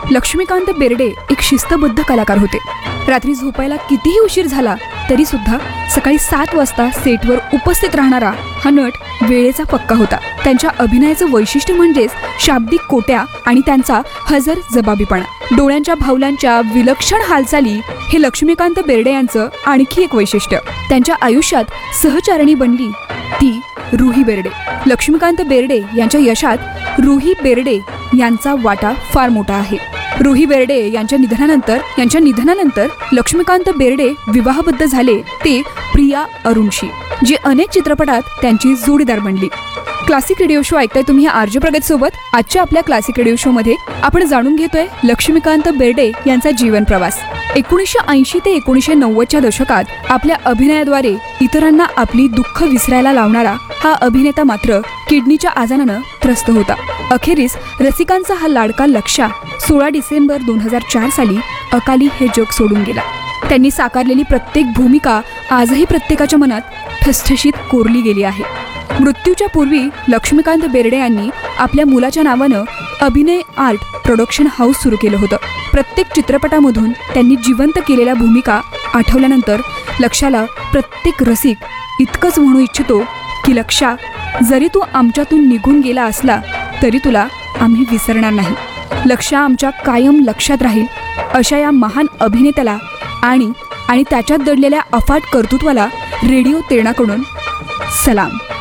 लक्ष्मीकांत बेर्डे एक शिस्तबद्ध कलाकार होते. रात्री झोपायला कितीही उशीर झाला तरी सुद्धा सकाळी 7 वाजता सेटवर उपस्थित राहणारा हा नट वेळेचा पक्का होता. त्यांच्या अभिनयाचं वैशिष्ट्य म्हणजेच शाब्दिक कोट्या आणि त्यांचा हजर जबाबीपणा. डोळ्यांच्या भावलांच्या विलक्षण हालचाली हे लक्ष्मीकांत बेर्डे यांचं आणखी एक वैशिष्ट्य. त्यांच्या आयुष्यात सहचारणी बनली ती रुही बेर्डे. लक्ष्मीकांत बेर्डे यांच्या यशात रुही बेर्डे यांचा वाटा फार मोठा आहे. रुही बेर्डे यांच्या निधनानंतर लक्ष्मीकांत बेर्डे विवाहबद्ध झाले ते प्रिया अरुणशी, जी अनेक चित्रपटात त्यांची जोडीदार बनली. क्लासिक रेडिओ शो ऐकताय तुम्ही आरजे प्रगत सोबत. आजच्या आपल्या क्लासिक रेडिओ शो मध्ये आपण जाणून घेतोय लक्ष्मीकांत बेर्डे यांचा जीवन प्रवास. 1980 ते 1990च्या दशकात आपल्या अभिनयाद्वारे इतरांना आपली दुःख विसरायला लावणारा हा अभिनेता मात्र किडनीच्या आजारानं त्रस्त होता. अखेरीस रसिकांचा हा लाडका लक्षा 16 डिसेंबर 2004 साली अकाली हे जग सोडून गेला. त्यांनी साकारलेली प्रत्येक भूमिका आजही प्रत्येकाच्या मनात ठसठशीत कोरली गेली आहे. मृत्यूच्या पूर्वी लक्ष्मीकांत बेर्डे यांनी आपल्या मुलाच्या नावानं अभिनय आर्ट प्रोडक्शन हाऊस सुरू केलं होतं. प्रत्येक चित्रपटामधून त्यांनी जिवंत केलेल्या भूमिका आठवल्यानंतर लक्षाला प्रत्येक रसिक इतकंच म्हणू इच्छितो की लक्षा, जरी तू आमच्यातून निघून गेला असला तरी तुला आम्ही विसरणार नाही. लक्षा आमच्या कायम लक्षात राहील. अशा या महान अभिनेत्याला आणि त्याच्यात दडलेल्या अफाट कर्तृत्वाला रेडिओ तेरणाकडून सलाम.